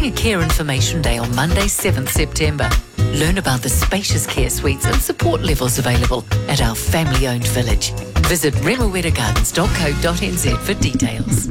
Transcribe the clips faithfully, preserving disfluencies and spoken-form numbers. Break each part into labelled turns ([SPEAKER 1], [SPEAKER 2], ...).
[SPEAKER 1] hosting a care information day on Monday, seventh September. Learn about the spacious care suites and support levels available at our family-owned village. Visit remaweta gardens dot co dot n z for details.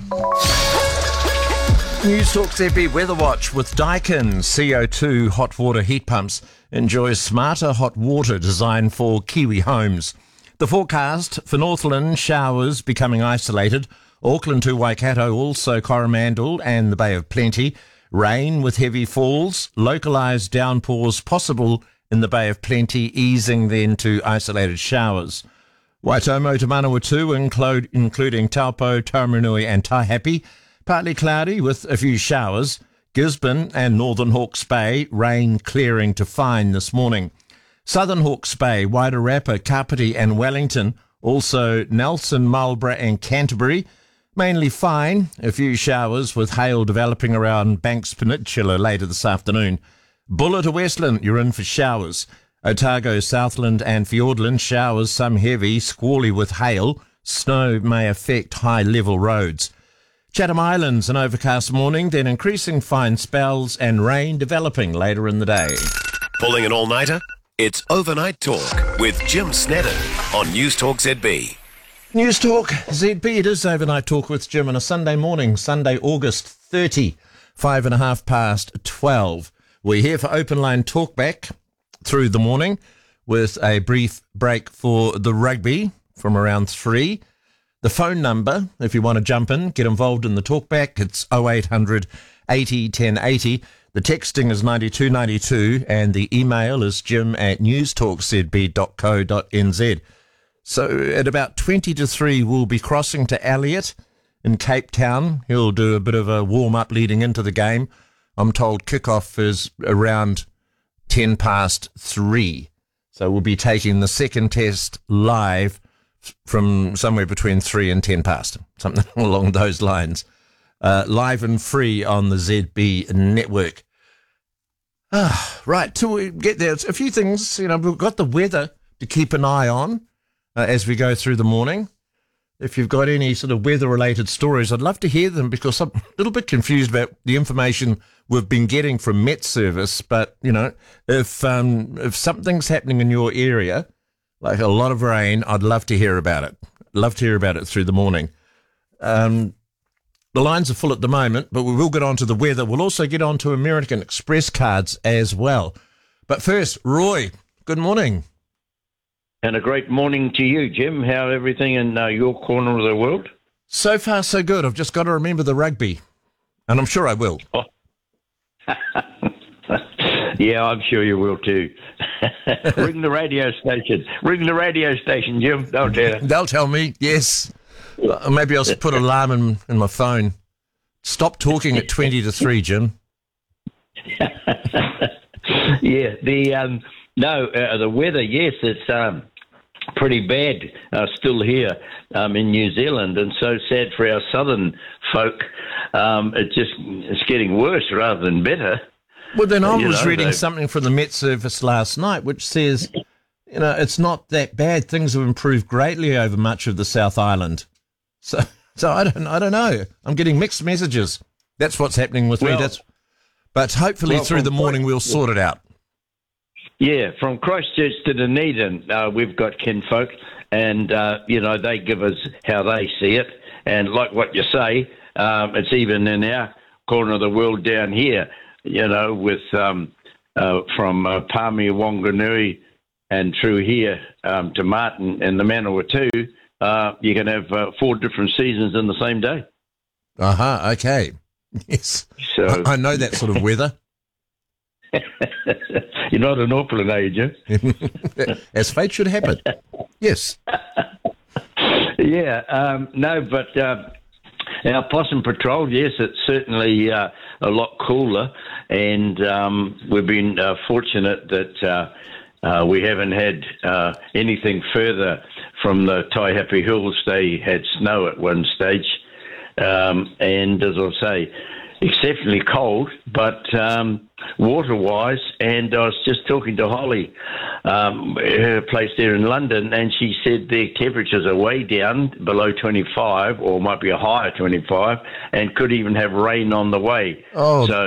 [SPEAKER 2] News Talk Z B Weather Watch with Daikin C O two hot water heat pumps. Enjoy smarter hot water designed for Kiwi homes. The forecast for Northland, showers becoming isolated. Auckland to Waikato, also Coromandel and the Bay of Plenty. Rain with heavy falls, localised downpours possible in the Bay of Plenty, easing then to isolated showers. Waitomo to Manawatu, include, including Taupo, Taumarunui and Taihape, partly cloudy with a few showers. Gisborne and Northern Hawke's Bay, rain clearing to fine this morning. Southern Hawke's Bay, Wairarapa, Kapiti and Wellington, also Nelson, Marlborough and Canterbury, mainly fine, a few showers with hail developing around Banks Peninsula later this afternoon. Buller to Westland, you're in for showers. Otago, Southland and Fiordland, showers, some heavy, squally with hail. Snow may affect high-level roads. Chatham Islands, an overcast morning, then increasing fine spells and rain developing later in the day.
[SPEAKER 3] Pulling an all-nighter? It's Overnight Talk with Jim Snedden on News Talk Z B.
[SPEAKER 2] News Talk Z B, it is Overnight Talk with Jim on a Sunday morning, Sunday, August thirtieth, five and a half past twelve. We're here for Open Line Talkback through the morning with a brief break for the rugby from around three. The phone number, if you want to jump in, get involved in the talkback, it's oh eight hundred eighty ten eighty. The texting is ninety-two ninety-two and the email is jim at newstalkzb dot co dot n z. So at about twenty to three, we'll be crossing to Elliot in Cape Town. He'll do a bit of a warm-up leading into the game. I'm told kickoff is around ten past three. So we'll be taking the second test live from somewhere between three and ten past, something along those lines. Uh, live and free on the Z B network. Ah, right, till we get there, a few things. You know, we've got the weather to keep an eye on uh, as we go through the morning. If you've got any sort of weather-related stories, I'd love to hear them because I'm a little bit confused about the information we've been getting from Met Service. But, you know, if um, if something's happening in your area, like a lot of rain, I'd love to hear about it. Love to hear about it through the morning. Um, the lines are full at the moment, but we will get on to the weather. We'll also get on to American Express cards as well. But first, Roy, good morning.
[SPEAKER 4] And a great morning to you, Jim. How everything in uh, your corner of the world?
[SPEAKER 2] So far, so good. I've just got to remember the rugby, and I'm sure I will.
[SPEAKER 4] Oh. Yeah, I'm sure you will too. Ring the radio station. Ring the radio station, Jim. They'll tell you.
[SPEAKER 2] They'll tell me, yes. Uh, maybe I'll put an alarm in, in my phone. Stop talking at twenty to three, Jim.
[SPEAKER 4] Yeah, the um, no, uh, the weather, yes, it's um, pretty bad uh, still here um, in New Zealand, and so sad for our southern folk. Um, it just it's getting worse rather than better.
[SPEAKER 2] Well, then I
[SPEAKER 4] you
[SPEAKER 2] was
[SPEAKER 4] know,
[SPEAKER 2] reading
[SPEAKER 4] they...
[SPEAKER 2] something from the Met Service last night, which says, you know, it's not that bad. Things have improved greatly over much of the South Island. So, so I don't, I don't know. I'm getting mixed messages. That's what's happening with
[SPEAKER 4] well,
[SPEAKER 2] me. That's, but hopefully
[SPEAKER 4] well,
[SPEAKER 2] through the morning we'll sort it out.
[SPEAKER 4] Yeah, from Christchurch to Dunedin, uh, we've got kinfolk, and uh, you know they give us how they see it. And like what you say, um, it's even in our corner of the world down here. You know, with um, uh, from uh, Palmy, Wanganui, and through here um, to Martin and the Manawatu, uh, you can have uh, four different seasons in the same day.
[SPEAKER 2] Uh huh. Okay. Yes.
[SPEAKER 4] So
[SPEAKER 2] I, I know that sort of weather.
[SPEAKER 4] You're not an Auckland, are you, Jim?
[SPEAKER 2] As fate should happen. Yes.
[SPEAKER 4] Yeah. Um, no, but. Uh, Our possum patrol, yes, it's certainly uh, a lot cooler, and um, we've been uh, fortunate that uh, uh, we haven't had uh, anything further from the Taihape Hills. They had snow at one stage, um, and as I say, exceptionally cold, but um, water-wise, and I was just talking to Holly, um, her place there in London, and she said their temperatures are way down below twenty-five, or might be a higher twenty-five, and could even have rain on the way.
[SPEAKER 2] Oh,
[SPEAKER 4] so